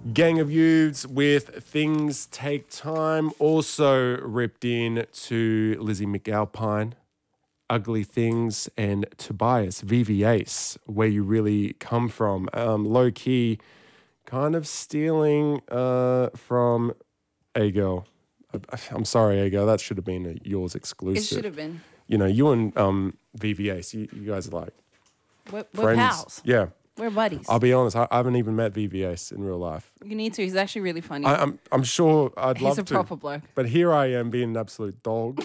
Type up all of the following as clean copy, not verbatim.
Gang of Youths with Things Take Time. Also ripped in to Lizzie McAlpine, Ugly Things, and Tobias, Vivi Ace, Where You Really Come From. Low key, kind of stealing from A-Girl. I'm sorry, A-Girl, that should have been yours exclusive. It should have been. You know, you and Vivi Ace, you guys are like We're friends. pals. Yeah. We're buddies. I'll be honest, I haven't even met Vivi Ace in real life. You need to. He's actually really funny. I'm sure I'd love to. He's a proper bloke. But here I am being an absolute dog.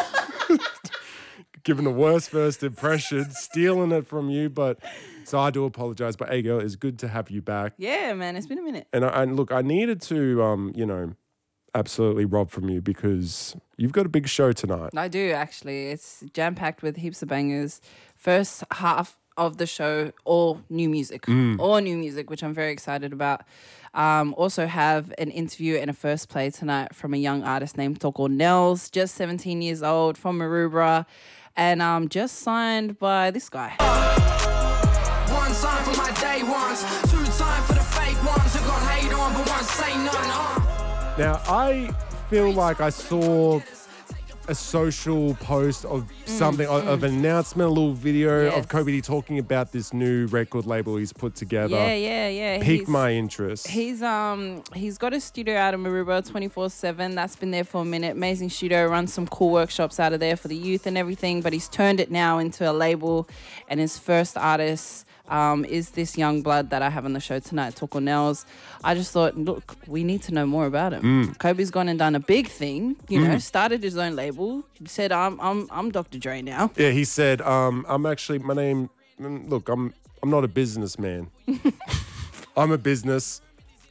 Giving the worst first impression, stealing it from you. But so I do apologize. But hey, girl, it's good to have you back. Yeah, man. It's been a minute. And look, I needed to, absolutely rob from you because you've got a big show tonight. I do, actually. It's jam-packed with heaps of bangers. First half of the show, all new music. All new music, which I'm very excited about. Also have an interview and a first play tonight from a young artist named Toko Nels, just 17 years old, from Maroubra, and just signed by this guy. One time for my day ones, two time for the fake ones who gon' hate on but won't say none. Now, I feel like I saw a social post of something, of an announcement, a little video of Kobe D talking about this new record label he's put together. Yeah. Piqued my interest. He's got a studio out of Maroubra 24/7. That's been there for a minute. Amazing studio, runs some cool workshops out of there for the youth and everything. But he's turned it now into a label, and his first artist is this young blood that I have on the show tonight, Toko Nels. I just thought, look, we need to know more about him. Kobe's gone and done a big thing, started his own label, said, I'm Dr. Dre now. Yeah, he said, I'm actually, my name, look, I'm not a businessman. I'm a business,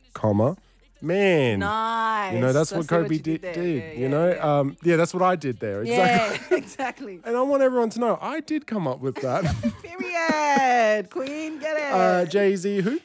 man. Nice. That's what Kobe did. That's what I did there. Exactly. Yeah, exactly. And I want everyone to know, I did come up with that. Period. Queen, get it. Jay-Z, who?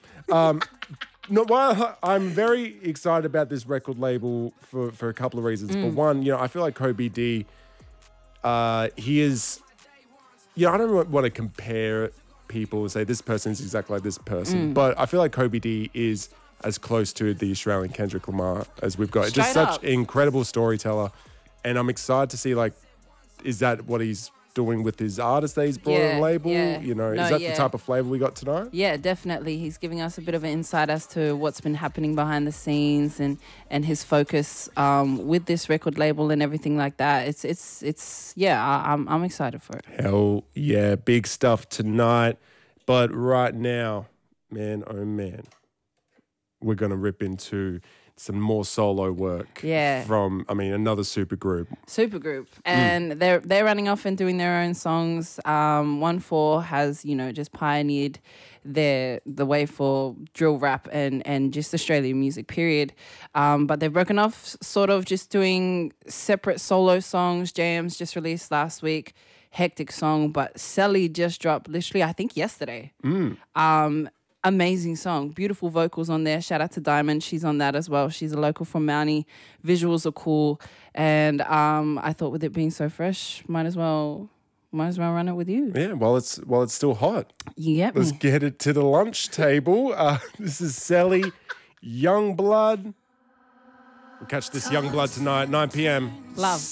I'm very excited about this record label for a couple of reasons. But one, I feel like Kobe D, he is, I don't want to compare people and say this person is exactly like this person. But I feel like Kobe D is as close to the Australian Kendrick Lamar as we've got. Just such an incredible storyteller. And I'm excited to see, is that what he's doing with his artists that he's brought on the label? Yeah. Is that the type of flavor we got tonight? Yeah, definitely. He's giving us a bit of an insight as to what's been happening behind the scenes and his focus with this record label and everything like that. I'm excited for it. Hell yeah, big stuff tonight. But right now, man, oh man, we're going to rip into some more solo work from, another supergroup. And they're running off and doing their own songs. 1-4 has, just pioneered the way for drill rap and just Australian music, period. But they've broken off sort of just doing separate solo songs. JM's just released last week. Hectic song, but Sally just dropped literally, I think, yesterday. Amazing song. Beautiful vocals on there. Shout out to Diamond. She's on that as well. She's a local from Mountie. Visuals are cool. And I thought with it being so fresh, might as well run it with you. Yeah, while it's still hot. You get me. Let's get it to the lunch table. This is Sally, Youngblood. We'll catch this Youngblood tonight, 9 p.m. Love.